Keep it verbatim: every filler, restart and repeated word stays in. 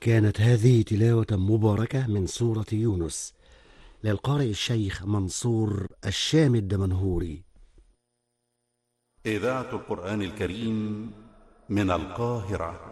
كانت هذه تلاوة مباركة من سورة يونس للقارئ الشيخ منصور الشام الدمنهوري. إذاعة القرآن الكريم من القاهرة.